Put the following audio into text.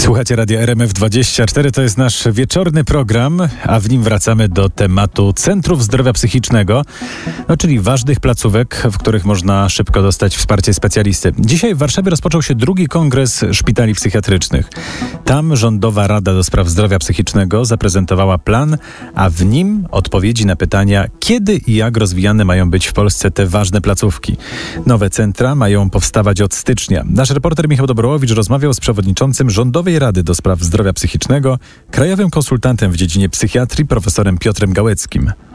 Słuchacie Radia RMF24, to jest nasz wieczorny program, a w nim wracamy do tematu Centrów Zdrowia Psychicznego, czyli ważnych placówek, w których można szybko dostać wsparcie specjalisty. Dzisiaj w Warszawie rozpoczął się drugi kongres szpitali psychiatrycznych. Tam Rządowa Rada do Spraw Zdrowia Psychicznego zaprezentowała plan, a w nim odpowiedzi na pytania, kiedy i jak rozwijane mają być w Polsce te ważne placówki. Nowe centra mają powstawać od stycznia. Nasz reporter Michał Dobrołowicz rozmawiał z przewodniczącym Rządowej Rady do Spraw Zdrowia Psychicznego, krajowym konsultantem w dziedzinie psychiatrii, profesorem Piotrem Gałeckim.